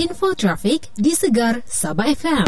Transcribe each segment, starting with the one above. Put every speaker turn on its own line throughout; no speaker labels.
Info trafik di Segar Sabah FM.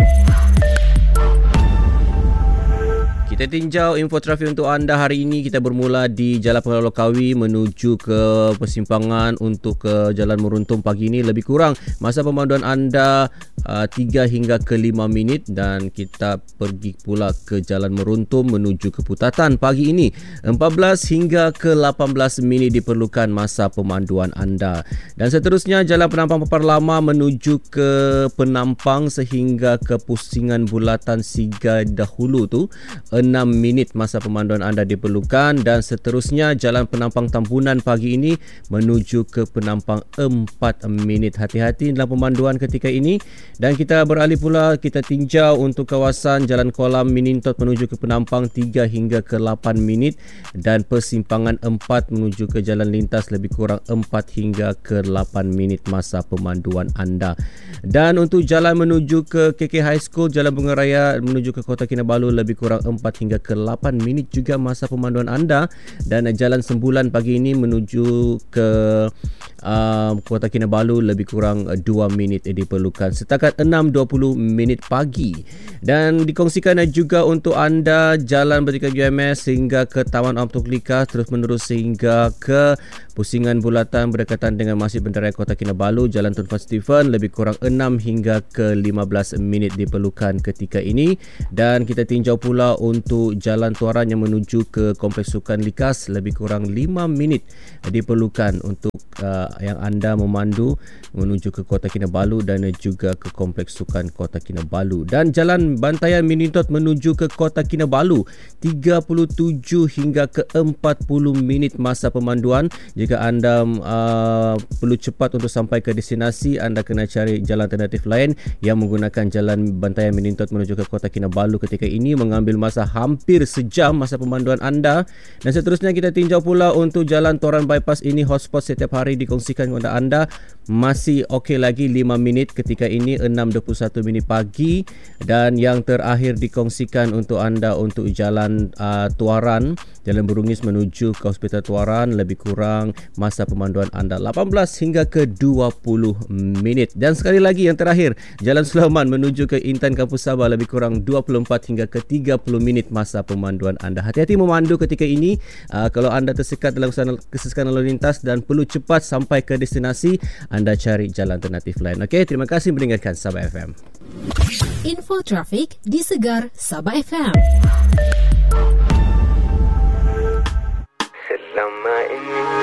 Kita tinjau info trafik untuk anda hari ini. Kita bermula di Jalan Pengelola Kawi menuju ke persimpangan untuk ke Jalan Meruntum pagi ini. Lebih kurang masa pemanduan anda 3 hingga ke 5 minit, dan kita pergi pula ke Jalan Meruntum menuju ke Putatan pagi ini 14 hingga ke 18 minit diperlukan masa pemanduan anda. Dan seterusnya Jalan Penampang Papar Lama menuju ke Penampang sehingga ke Pusingan Bulatan Siga dahulu tu 6 minit masa pemanduan anda diperlukan. Dan seterusnya Jalan Penampang Tambunan pagi ini menuju ke Penampang 4 minit. Hati-hati dalam pemanduan ketika ini. Dan kita beralih pula, kita tinjau untuk kawasan Jalan Kolam Minintot menuju ke Penampang 3 hingga ke 8 minit, dan persimpangan 4 menuju ke Jalan Lintas lebih kurang 4 hingga ke 8 minit masa pemanduan anda. Dan untuk jalan menuju ke KK High School, Jalan Bunga Raya menuju ke Kota Kinabalu lebih kurang 4 hingga ke 8 minit juga masa pemanduan anda. Dan Jalan Sembulan pagi ini menuju ke Kota Kinabalu lebih kurang 2 minit diperlukan setakat 6.20 minit pagi. Dan dikongsikan juga untuk anda Jalan Bertikai UMS hingga ke Taman Optoklika terus menerus sehingga ke Pusingan Bulatan berdekatan dengan Masjid Bandaraya Kota Kinabalu, Jalan Tun Van Stephen lebih kurang 6 hingga ke 15 minit diperlukan ketika ini. Dan kita tinjau pula untuk Jalan Tuaran yang menuju ke Kompleks Sukan Likas lebih kurang 5 minit diperlukan untuk yang anda memandu menuju ke Kota Kinabalu dan juga ke Kompleks Sukan Kota Kinabalu. Dan Jalan Bantayan Minintot menuju ke Kota Kinabalu 37 hingga ke 40 minit masa pemanduan. Jika anda perlu cepat untuk sampai ke destinasi, anda kena cari jalan alternatif lain yang menggunakan Jalan Bantayan Minintot menuju ke Kota Kinabalu ketika ini mengambil masa hampir sejam masa pemanduan anda. Dan seterusnya kita tinjau pula untuk Jalan Toran Bypass ini, hotspot setiap hari dikongsikan kepada anda masih okey lagi 5 minit ketika ini 6.21 minit pagi. Dan yang terakhir dikongsikan untuk anda untuk Jalan Tuaran, Jalan Berungis menuju ke Hospital Tuaran lebih kurang masa pemanduan anda 18 hingga ke 20 minit. Dan sekali lagi yang terakhir, Jalan Sulaiman menuju ke Intan Kampus Sabah lebih kurang 24 hingga ke 30 minit masa pemanduan anda. Hati-hati memandu ketika ini. Kalau anda tersekat dalam kesesakan lalu lintas dan perlu cepat sampai ke destinasi, anda cari jalan alternatif lain. Okey, terima kasih mendengarkan Sabah FM.
Info trafik di Segar Sabah FM.
Selama ini